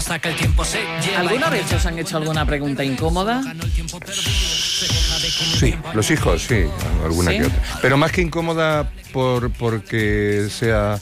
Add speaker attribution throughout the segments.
Speaker 1: cosa que el tiempo se lleva.
Speaker 2: ¿Alguna vez os han hecho alguna pregunta incómoda?
Speaker 3: Sí, los hijos, sí, alguna
Speaker 2: ¿Sí?
Speaker 3: que otra. Pero más que incómoda porque sea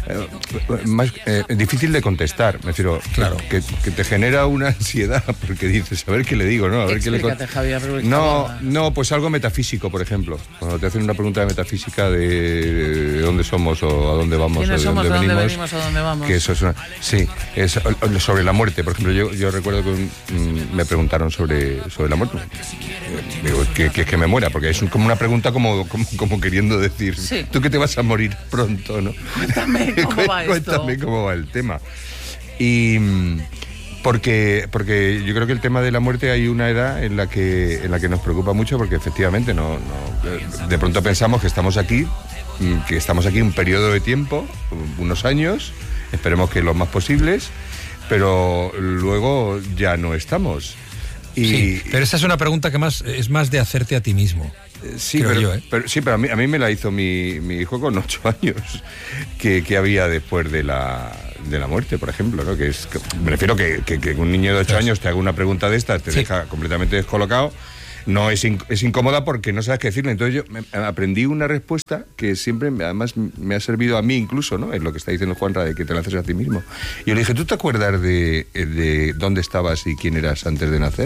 Speaker 3: más difícil de contestar, me refiero,
Speaker 4: Claro.
Speaker 3: que te genera una ansiedad, porque dices, a ver qué le digo, ¿no? A ver qué le
Speaker 2: Explícate, Javier Ruiz.
Speaker 3: No, pues algo metafísico, por ejemplo. Cuando te hacen una pregunta de metafísica de dónde somos o a dónde vamos o
Speaker 2: ¿Quiénes
Speaker 3: de
Speaker 2: somos,
Speaker 3: dónde
Speaker 2: de dónde
Speaker 3: venimos.
Speaker 2: venimos, a dónde vamos?
Speaker 3: Que eso es sí, es sobre la muerte. Por ejemplo, yo recuerdo que me preguntaron sobre la muerte. Digo, que me muera, porque es como una pregunta como queriendo decir,
Speaker 2: Sí.
Speaker 3: tú que te vas a morir pronto, ¿no?
Speaker 2: Cuéntame cómo va esto.
Speaker 3: Cuéntame cómo va el tema. Y porque yo creo que el tema de la muerte hay una edad en la que nos preocupa mucho, porque efectivamente no de pronto pensamos que estamos aquí un periodo de tiempo, unos años, esperemos que los más posibles, pero luego ya no estamos.
Speaker 4: Sí, pero esa es una pregunta que es más de hacerte a ti mismo.
Speaker 3: Sí,
Speaker 4: creo
Speaker 3: pero,
Speaker 4: yo, ¿eh?
Speaker 3: pero a mí me la hizo mi hijo con 8 años, que había después de la muerte, por ejemplo, ¿no? Me refiero que un niño de 8 años te haga una pregunta de estas, te deja completamente descolocado. No es incómoda porque no sabes qué decirle. Entonces yo aprendí una respuesta que siempre, además, me ha servido a mí incluso, ¿no? Es lo que está diciendo Juanra, de que te la haces a ti mismo. Y yo le dije, ¿tú te acuerdas de dónde estabas y quién eras antes de nacer?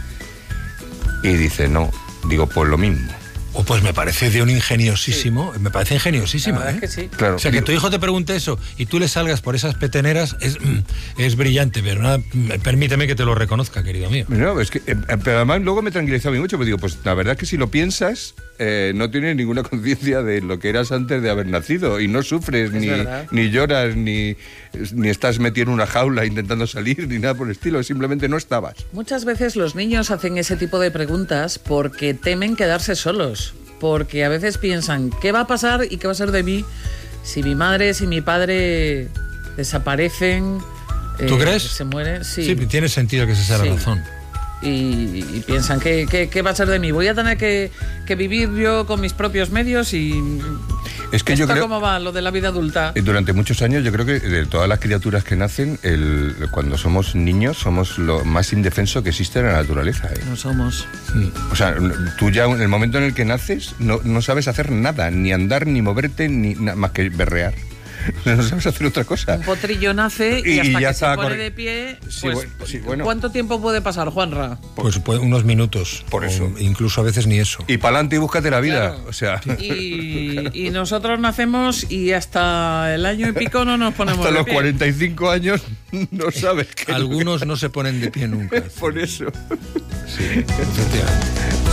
Speaker 3: Y dice, no. Digo, pues lo mismo.
Speaker 4: Pues me parece de un ingeniosísimo, me parece ingeniosísima,
Speaker 2: La verdad
Speaker 4: ¿eh?
Speaker 2: es que sí.
Speaker 3: Claro.
Speaker 4: O sea, que tu hijo te pregunte eso y tú le salgas por esas peteneras es brillante, pero nada, permíteme que te lo reconozca, querido mío.
Speaker 3: No, es que, pero además luego me tranquilizó a mí mucho, porque digo, pues la verdad es que si lo piensas, no tienes ninguna conciencia de lo que eras antes de haber nacido y no sufres, ni lloras, ni estás metido en una jaula intentando salir, ni nada por el estilo, simplemente no estabas.
Speaker 2: Muchas veces los niños hacen ese tipo de preguntas porque temen quedarse solos, porque a veces piensan, ¿qué va a pasar y qué va a ser de mí si mi madre, si mi padre desaparecen?
Speaker 4: ¿Tú crees?
Speaker 2: Se mueren, sí.
Speaker 4: Sí, tiene sentido que esa sea la
Speaker 2: Sí.
Speaker 4: razón.
Speaker 2: Y piensan, ¿qué va a ser de mí? Voy a tener que vivir yo con mis propios medios y...
Speaker 3: Es que yo creo,
Speaker 2: ¿Cómo va lo de la vida adulta?
Speaker 3: durante muchos años yo creo que de todas las criaturas que nacen, cuando somos niños somos lo más indefenso que existe en la naturaleza, ¿eh?
Speaker 2: No somos.
Speaker 3: O sea, tú ya en el momento en el que naces no sabes hacer nada, ni andar, ni moverte, ni más que berrear. No sabes hacer otra cosa.
Speaker 2: Un potrillo nace y hasta
Speaker 3: ya
Speaker 2: que se
Speaker 3: está
Speaker 2: pone de pie,
Speaker 3: Sí,
Speaker 2: pues,
Speaker 3: bueno.
Speaker 2: ¿cuánto tiempo puede pasar, Juanra?
Speaker 4: Pues unos minutos.
Speaker 3: Por eso.
Speaker 4: O incluso a veces ni eso.
Speaker 3: Y para adelante y búscate la vida.
Speaker 2: Claro.
Speaker 3: O sea,
Speaker 2: Y nosotros nacemos y hasta el año y pico no nos ponemos
Speaker 3: hasta
Speaker 2: de
Speaker 3: los
Speaker 2: pie.
Speaker 3: 45 años no sabes qué.
Speaker 4: Algunos no se ponen de pie nunca.
Speaker 3: Por eso.
Speaker 4: Sí, efectivamente.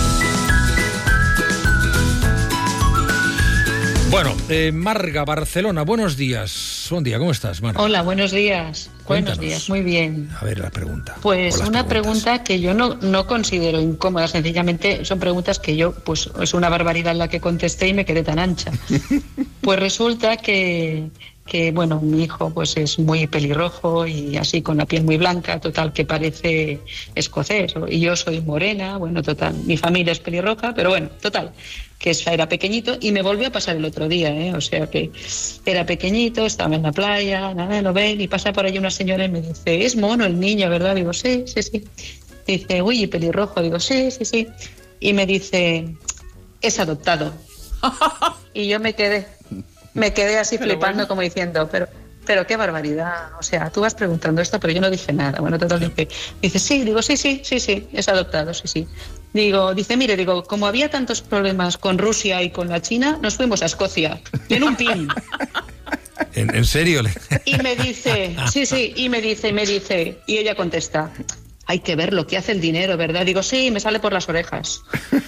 Speaker 4: Bueno, Marga, Barcelona, buenos días. Buen día, ¿cómo estás, Marga?
Speaker 5: Hola, buenos días.
Speaker 4: Cuéntanos.
Speaker 5: Buenos días, muy bien.
Speaker 4: A ver, la pregunta.
Speaker 5: Pues
Speaker 4: O las
Speaker 5: una
Speaker 4: preguntas.
Speaker 5: pregunta que yo no considero incómoda, sencillamente son preguntas que yo, pues es una barbaridad la que contesté y me quedé tan ancha. Pues resulta que bueno, mi hijo pues es muy pelirrojo y así con la piel muy blanca, total que parece escocés, y yo soy morena, bueno, total, mi familia es pelirroja, pero bueno, total, que era pequeñito y me volvió a pasar el otro día, o sea que era pequeñito, estaba en la playa, nada, lo ven y pasa por ahí una señora y me dice, es mono el niño, ¿verdad? Digo, sí. Dice, uy, pelirrojo, digo, sí. Y me dice, es adoptado. Y yo me quedé así
Speaker 2: Pero
Speaker 5: flipando,
Speaker 2: bueno.
Speaker 5: como diciendo, pero qué barbaridad, o sea, tú vas preguntando esto, pero yo no dije nada. Bueno, total, dice, sí, digo, sí, es adoptado, sí. Dice, mire, como había tantos problemas con Rusia y con la China, nos fuimos a Escocia, y en un pin.
Speaker 4: ¿En serio?
Speaker 5: Y me dice, sí, y me dice, y ella contesta, hay que ver lo que hace el dinero, ¿verdad? Digo, sí, me sale por las orejas.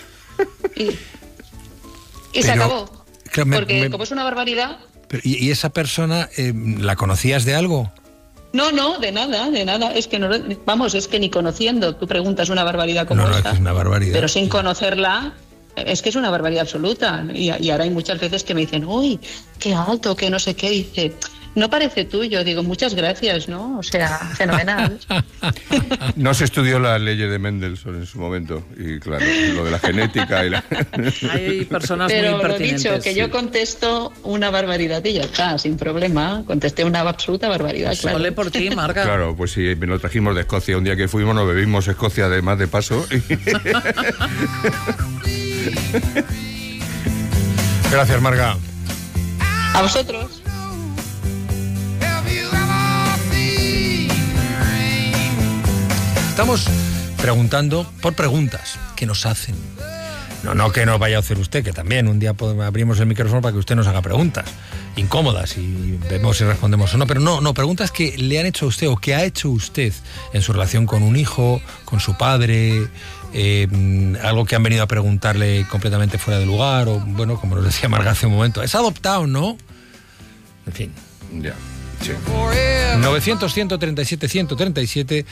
Speaker 5: Y se
Speaker 4: Pero,
Speaker 5: acabó.
Speaker 4: claro,
Speaker 5: Porque como es una barbaridad...
Speaker 4: ¿Y esa persona la conocías de algo?
Speaker 5: No, de nada. Es que no, vamos, es que ni conociendo, tú preguntas una barbaridad como
Speaker 4: No,
Speaker 5: esa.
Speaker 4: es una barbaridad.
Speaker 5: Pero sin conocerla, es que es una barbaridad absoluta. Y ahora hay muchas veces que me dicen, uy, qué alto, que no sé qué. Dice, no parece tuyo. Digo, muchas gracias, ¿no? O sea, fenomenal.
Speaker 3: No se estudió las leyes de Mendelssohn en su momento. Y claro, lo de la genética y la...
Speaker 2: Hay personas
Speaker 5: Pero
Speaker 2: muy
Speaker 5: lo
Speaker 2: impertinentes.
Speaker 5: dicho, que yo contesto una barbaridad y ya está, sin problema. Contesté una absoluta barbaridad, claro.
Speaker 2: Ole por ti, Marga.
Speaker 3: Claro, pues sí, me lo trajimos de Escocia. Un día que fuimos nos bebimos Escocia además de paso.
Speaker 4: Gracias, Marga.
Speaker 5: A vosotros.
Speaker 4: Estamos preguntando por preguntas que nos hacen. No que nos vaya a hacer usted, que también un día abrimos el micrófono para que usted nos haga preguntas incómodas y vemos si respondemos o no, pero no, preguntas que le han hecho a usted o que ha hecho usted en su relación con un hijo, con su padre, algo que han venido a preguntarle completamente fuera de lugar, o bueno, como nos decía Marga hace un momento, es adoptado, ¿no? En fin.
Speaker 3: Ya, sí.
Speaker 4: 900-137-137,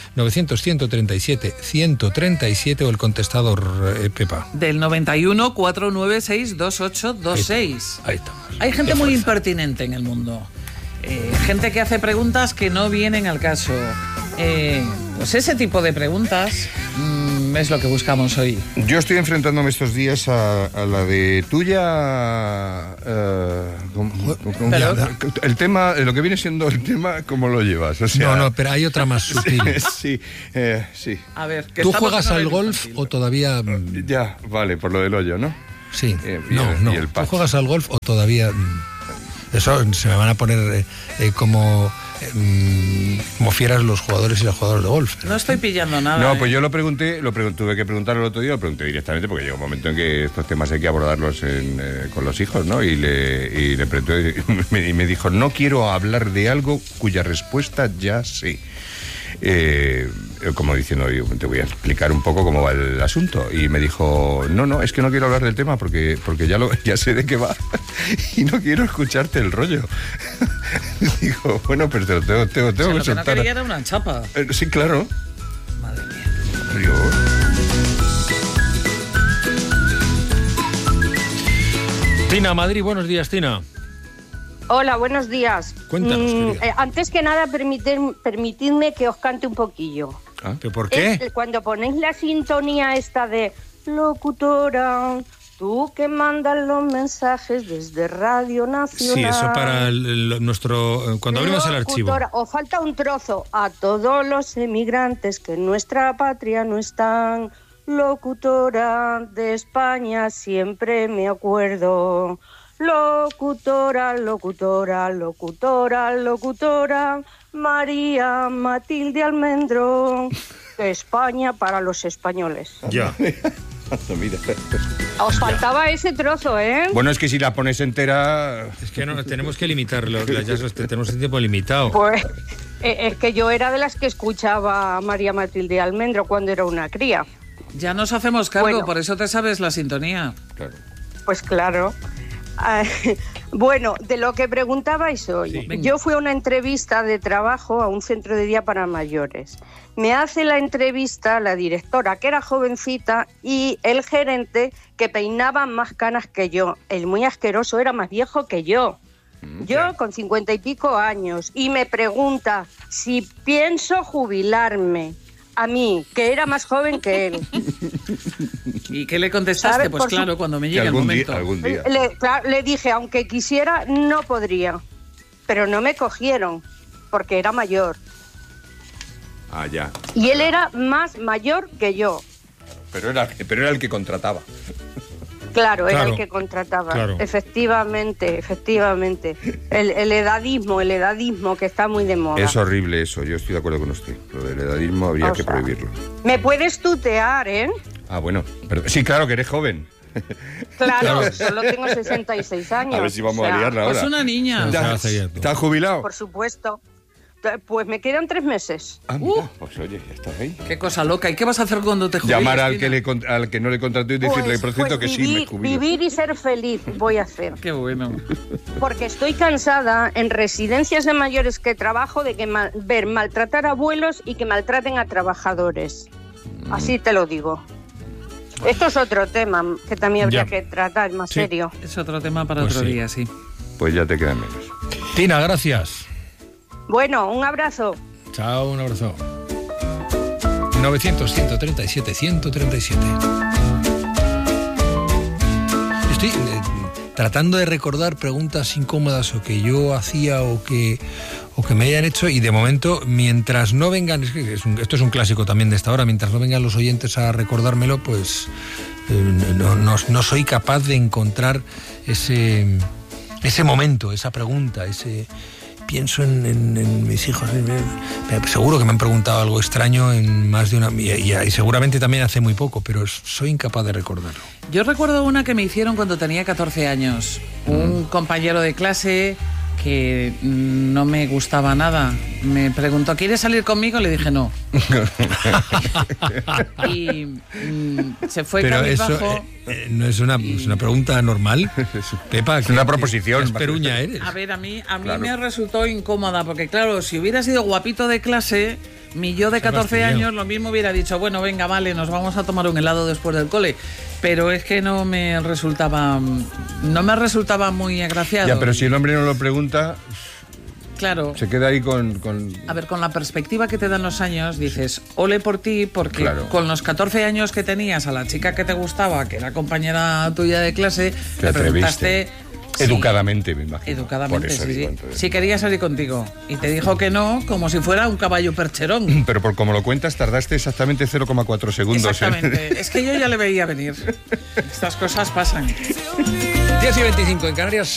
Speaker 4: 900-137-137 o el contestador, Pepa.
Speaker 2: Del 91 496 2826.
Speaker 4: Ahí estamos.
Speaker 2: Hay gente
Speaker 4: Qué
Speaker 2: muy
Speaker 4: fuerza.
Speaker 2: impertinente en el mundo. Gente que hace preguntas que no vienen al caso. Pues ese tipo de preguntas es lo que buscamos hoy.
Speaker 3: Yo estoy enfrentándome estos días a la de tuya... el tema, lo que viene siendo el tema, ¿cómo lo llevas? O sea,
Speaker 4: No, pero hay otra más sutil.
Speaker 3: sí, sí.
Speaker 2: A ver, que
Speaker 4: ¿Tú
Speaker 2: estamos
Speaker 4: juegas
Speaker 2: en
Speaker 4: al
Speaker 2: horario
Speaker 4: golf
Speaker 2: infantil.
Speaker 4: o todavía...?
Speaker 3: Ya, vale, por lo del hoyo, ¿no?
Speaker 4: Sí,
Speaker 3: y
Speaker 4: no.
Speaker 3: el
Speaker 4: ¿Tú
Speaker 3: patch.
Speaker 4: juegas al golf o todavía...? Eso se me van a poner como fieras los jugadores y las jugadoras de golf.
Speaker 2: No estoy pillando nada.
Speaker 3: No, pues yo lo pregunté, tuve que preguntarlo el otro día, lo pregunté directamente porque llega un momento en que estos temas hay que abordarlos con los hijos, ¿no? Y le pregunté y me dijo, no quiero hablar de algo cuya respuesta ya sé. Como diciendo, yo te voy a explicar un poco cómo va el asunto. Y me dijo, no, es que no quiero hablar del tema porque ya sé de qué va y no quiero escucharte el rollo. Digo, bueno, pero te lo tengo
Speaker 2: O sea,
Speaker 3: que
Speaker 2: lo que no
Speaker 3: soltar.
Speaker 2: quería era una chapa.
Speaker 3: Sí, claro.
Speaker 2: Madre mía.
Speaker 3: Digo,
Speaker 4: Tina, Madrid, buenos días, Tina.
Speaker 1: Hola, buenos días.
Speaker 4: Cuéntanos, querida.
Speaker 1: Antes que nada, permitidme que os cante un poquillo.
Speaker 4: ¿Pero por qué?
Speaker 1: Cuando ponéis la sintonía esta de locutora, tú que mandas los mensajes desde Radio Nacional.
Speaker 4: Sí, eso para nuestro... Cuando abrimos el archivo.
Speaker 1: Locutora, os falta un trozo. A todos los emigrantes que en nuestra patria no están. Locutora de España, siempre me acuerdo. Locutora, locutora, locutora, locutora, María Matilde Almendro, de España para los españoles.
Speaker 4: Ya.
Speaker 3: mira.
Speaker 1: Os faltaba ese trozo, ¿eh?
Speaker 3: Bueno, es que si la pones entera...
Speaker 4: Es que no, tenemos que limitarlo, tenemos el tiempo limitado.
Speaker 1: Pues es que yo era de las que escuchaba a María Matilde Almendro cuando era una cría.
Speaker 2: Ya nos hacemos cargo,
Speaker 1: Bueno.
Speaker 2: por eso te sabes la sintonía.
Speaker 3: Claro.
Speaker 1: Pues claro. Bueno, de lo que preguntabais hoy,
Speaker 4: Sí.
Speaker 1: yo fui a una entrevista de trabajo a un centro de día para mayores. Me hace la entrevista la directora, que era jovencita, y el gerente, que peinaba más canas que yo. El muy asqueroso era más viejo que yo. Yo con 50 y pico años. Y me pregunta si pienso jubilarme. A mí, que era más joven que él.
Speaker 2: ¿Y qué le contestaste?
Speaker 1: ¿Sabe?
Speaker 2: Pues
Speaker 1: Por
Speaker 2: claro, cuando me
Speaker 3: Que
Speaker 2: llegue el momento.
Speaker 3: algún día.
Speaker 1: Le dije, aunque quisiera, no podría. Pero no me cogieron, porque era mayor.
Speaker 3: Ah, ya.
Speaker 1: Y él era más mayor que yo.
Speaker 3: Pero era el que contrataba.
Speaker 1: Claro, era
Speaker 4: Claro,
Speaker 1: el que contrataba.
Speaker 4: claro.
Speaker 1: Efectivamente. El edadismo que está muy de moda.
Speaker 3: Es horrible eso, yo estoy de acuerdo con usted. Lo del edadismo habría
Speaker 1: O
Speaker 3: que
Speaker 1: sea,
Speaker 3: prohibirlo.
Speaker 1: Me puedes tutear, ¿eh?
Speaker 3: Ah, bueno. Sí, claro que eres joven.
Speaker 1: Claro, solo tengo 66 años.
Speaker 3: A ver si vamos
Speaker 1: o sea,
Speaker 3: a liarla ahora.
Speaker 2: Pues una niña.
Speaker 4: Ya. sería tú.
Speaker 3: ¿Estás jubilado?
Speaker 1: Por supuesto. Pues me quedan 3 meses.
Speaker 3: Ah, mira, pues oye, ya estás ahí.
Speaker 2: Qué cosa loca. ¿Y qué vas a hacer cuando te jubiles?
Speaker 3: Llamar al
Speaker 2: Tina?
Speaker 3: al que no le contrató y decirle, por cierto, que sí, me jubilo.
Speaker 1: Vivir y ser feliz voy a hacer.
Speaker 2: Qué bueno.
Speaker 1: Porque estoy cansada en residencias de mayores que trabajo de que ver maltratar a abuelos y que maltraten a trabajadores. Así te lo digo. Esto es otro tema que también habría
Speaker 4: Ya.
Speaker 1: que tratar más
Speaker 4: Sí.
Speaker 1: serio.
Speaker 2: Es otro tema para
Speaker 4: Pues
Speaker 2: otro
Speaker 4: sí.
Speaker 2: día, sí.
Speaker 3: Pues ya te quedan menos.
Speaker 4: Tina, gracias.
Speaker 1: Bueno, un abrazo.
Speaker 4: Chao, un abrazo. 900-137-137. Estoy tratando de recordar preguntas incómodas o que yo hacía o que me hayan hecho, y de momento, mientras no vengan, esto es un clásico también de esta hora, mientras no vengan los oyentes a recordármelo, pues no soy capaz de encontrar ese momento, esa pregunta, pienso en mis hijos. Seguro que me han preguntado algo extraño en más de una... Y seguramente también hace muy poco, pero soy incapaz de recordarlo.
Speaker 2: Yo recuerdo una que me hicieron cuando tenía 14 años. Un compañero de clase que no me gustaba nada me preguntó, ¿quieres salir conmigo? Le dije no. Y se fue cabizbajo.
Speaker 4: ¿No es una pregunta normal? Pepa,
Speaker 3: es una proposición.
Speaker 4: ¿Qué esperuña eres?
Speaker 2: A ver, a mí
Speaker 3: Claro.
Speaker 2: me resultó incómoda, porque claro, si hubiera sido guapito de clase, mi yo de 14 años lo mismo hubiera dicho, bueno, venga, vale, nos vamos a tomar un helado después del cole. Pero es que no me resultaba muy agraciado.
Speaker 3: Ya, pero si el hombre no lo pregunta,
Speaker 2: claro,
Speaker 3: se queda ahí con...
Speaker 2: A ver, con la perspectiva que te dan los años, dices, ole por ti, porque
Speaker 3: Claro.
Speaker 2: con los 14 años que tenías a la chica que te gustaba, que era compañera tuya de clase,
Speaker 3: Te
Speaker 2: le
Speaker 3: atreviste.
Speaker 2: preguntaste...
Speaker 3: Educadamente, me imagino.
Speaker 2: Educadamente,
Speaker 3: Por eso
Speaker 2: sí,
Speaker 3: digo,
Speaker 2: sí.
Speaker 3: entonces.
Speaker 2: Sí quería salir contigo. Y te dijo que no, como si fuera un caballo percherón.
Speaker 3: Pero por como lo cuentas, tardaste exactamente 0,4 segundos.
Speaker 2: Exactamente. Es que yo ya le veía venir. Estas cosas pasan.
Speaker 4: 10:25 en Canarias.